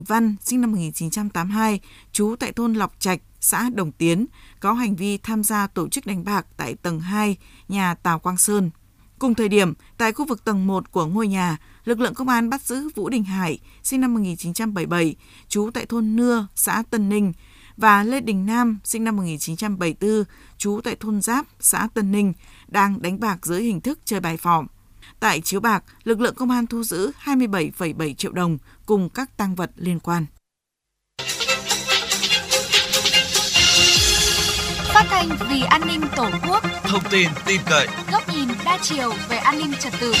Văn, sinh năm 1982, trú tại thôn Lộc Trạch, xã Đồng Tiến, có hành vi tham gia tổ chức đánh bạc tại tầng 2, nhà Tào Quang Sơn. Cùng thời điểm, tại khu vực tầng 1 của ngôi nhà, lực lượng công an bắt giữ Vũ Đình Hải, sinh năm 1977, trú tại thôn Nưa, xã Tân Ninh, và Lê Đình Nam, sinh năm 1974, trú tại thôn Giáp, xã Tân Ninh, đang đánh bạc dưới hình thức chơi bài phỏm. Tại chiếu bạc, lực lượng công an thu giữ 27,7 triệu đồng cùng các tang vật liên quan. Phát thanh vì an ninh Tổ quốc, thông tin tin cậy, góc nhìn đa chiều về an ninh trật tự.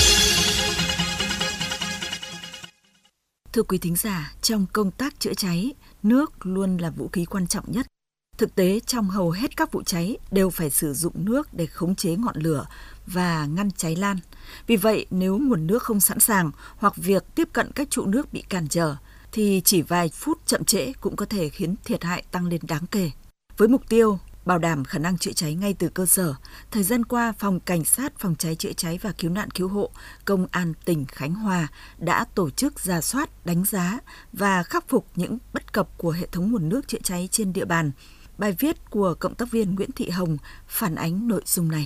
Thưa quý thính giả, trong công tác chữa cháy, nước luôn là vũ khí quan trọng nhất. Thực tế, trong hầu hết các vụ cháy đều phải sử dụng nước để khống chế ngọn lửa và ngăn cháy lan. Vì vậy, nếu nguồn nước không sẵn sàng hoặc việc tiếp cận các trụ nước bị cản trở, thì chỉ vài phút chậm trễ cũng có thể khiến thiệt hại tăng lên đáng kể. Với mục tiêu bảo đảm khả năng chữa cháy ngay từ cơ sở, thời gian qua, Phòng Cảnh sát Phòng cháy chữa cháy và Cứu nạn Cứu hộ, Công an tỉnh Khánh Hòa đã tổ chức rà soát, đánh giá và khắc phục những bất cập của hệ thống nguồn nước chữa cháy trên địa bàn. Bài viết của cộng tác viên Nguyễn Thị Hồng phản ánh nội dung này.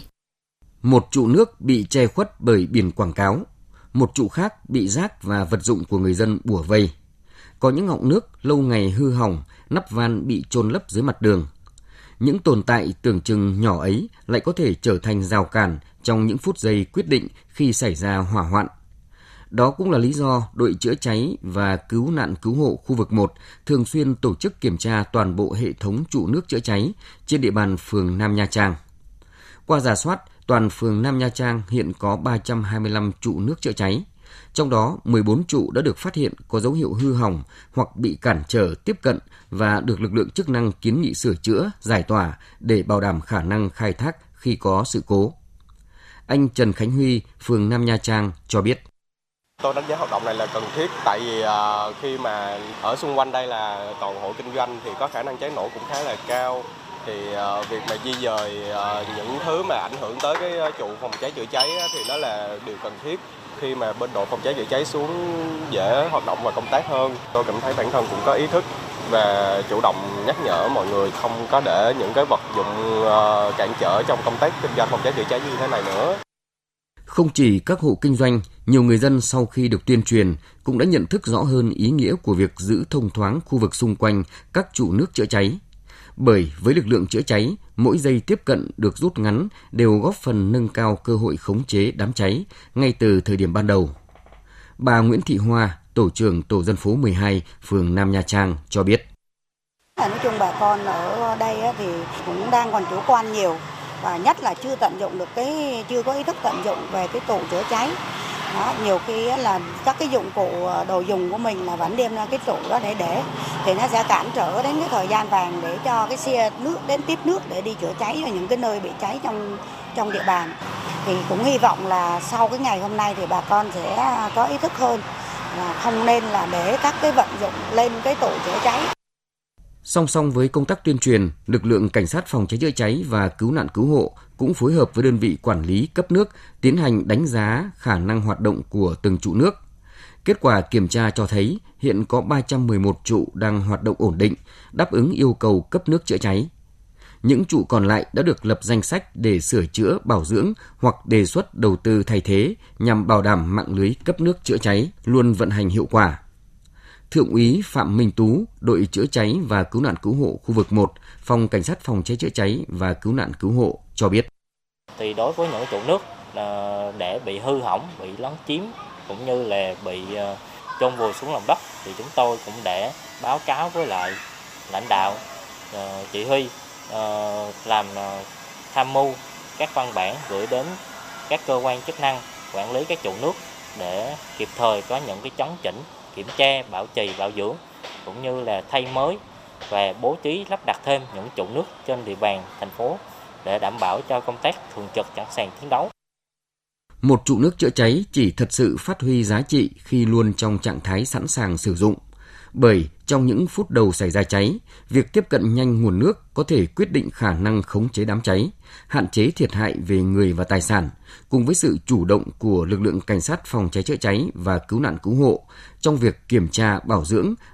Một trụ nước bị che khuất bởi biển quảng cáo, một trụ khác bị rác và vật dụng của người dân bủa vây. Có những họng nước lâu ngày hư hỏng, nắp van bị chôn lấp dưới mặt đường. Những tồn tại tưởng chừng nhỏ ấy lại có thể trở thành rào cản trong những phút giây quyết định khi xảy ra hỏa hoạn. Đó cũng là lý do đội chữa cháy và cứu nạn cứu hộ khu vực 1 thường xuyên tổ chức kiểm tra toàn bộ hệ thống trụ nước chữa cháy trên địa bàn phường Nam Nha Trang. Qua rà soát, toàn phường Nam Nha Trang hiện có 325 trụ nước chữa cháy. Trong đó, 14 trụ đã được phát hiện có dấu hiệu hư hỏng hoặc bị cản trở tiếp cận và được lực lượng chức năng kiến nghị sửa chữa, giải tỏa để bảo đảm khả năng khai thác khi có sự cố. Anh Trần Khánh Huy, phường Nam Nha Trang cho biết. Tôi đánh giá hoạt động này là cần thiết tại vì khi mà ở xung quanh đây là toàn hộ kinh doanh thì có khả năng cháy nổ cũng khá là cao. Thì việc mà di dời những thứ mà ảnh hưởng tới cái trụ phòng cháy chữa cháy thì nó là điều cần thiết. Khi mà bên đội phòng cháy chữa cháy xuống dễ hoạt động và công tác hơn. Tôi cảm thấy bản thân cũng có ý thức và chủ động nhắc nhở mọi người không có để những cái vật dụng cản trở trong công tác kinh doanh phòng cháy chữa cháy như thế này nữa. Không chỉ các hộ kinh doanh, nhiều người dân sau khi được tuyên truyền cũng đã nhận thức rõ hơn ý nghĩa của việc giữ thông thoáng khu vực xung quanh các trụ nước chữa cháy. Bởi với lực lượng chữa cháy, mỗi giây tiếp cận được rút ngắn đều góp phần nâng cao cơ hội khống chế đám cháy ngay từ thời điểm ban đầu. Bà Nguyễn Thị Hoa, tổ trưởng tổ dân phố 12, phường Nam Nha Trang cho biết. Nói chung bà con ở đây thì cũng đang còn chủ quan nhiều và nhất là chưa có ý thức tận dụng về cái tủ chữa cháy. Đó, nhiều khi là các cái dụng cụ đồ dùng của mình là vẫn đem ra cái tủ đó để thì nó sẽ cản trở đến cái thời gian vàng để cho cái xe nước đến tiếp nước để đi chữa cháy ở những cái nơi bị cháy trong địa bàn. Thì cũng hy vọng là sau cái ngày hôm nay thì bà con sẽ có ý thức hơn là không nên là để các cái vận dụng lên cái tủ chữa cháy. Song song với công tác tuyên truyền, lực lượng cảnh sát phòng cháy chữa cháy và cứu nạn cứu hộ cũng phối hợp với đơn vị quản lý cấp nước tiến hành đánh giá khả năng hoạt động của từng trụ nước. Kết quả kiểm tra cho thấy hiện có 311 trụ đang hoạt động ổn định, đáp ứng yêu cầu cấp nước chữa cháy. Những trụ còn lại đã được lập danh sách để sửa chữa, bảo dưỡng hoặc đề xuất đầu tư thay thế nhằm bảo đảm mạng lưới cấp nước chữa cháy luôn vận hành hiệu quả. Thượng úy Phạm Minh Tú, đội chữa cháy và cứu nạn cứu hộ khu vực 1, Phòng Cảnh sát Phòng cháy chữa cháy và cứu nạn cứu hộ cho biết. Thì đối với những trụ nước để bị hư hỏng, bị lấn chiếm cũng như là bị chôn vùi xuống lòng đất thì chúng tôi cũng để báo cáo với lại lãnh đạo chỉ huy làm tham mưu các văn bản gửi đến các cơ quan chức năng quản lý các trụ nước để kịp thời có những cái chấn chỉnh, kiểm tra, bảo trì, bảo dưỡng cũng như là thay mới và bố trí lắp đặt thêm những trụ nước trên địa bàn thành phố để đảm bảo cho công tác thường trực sẵn sàng chiến đấu. Một trụ nước chữa cháy chỉ thật sự phát huy giá trị khi luôn trong trạng thái sẵn sàng sử dụng. Bởi trong những phút đầu xảy ra cháy, việc tiếp cận nhanh nguồn nước có thể quyết định khả năng khống chế đám cháy, hạn chế thiệt hại về người và tài sản, cùng với sự chủ động của lực lượng cảnh sát phòng cháy chữa cháy và cứu nạn cứu hộ trong việc kiểm tra, bảo dưỡng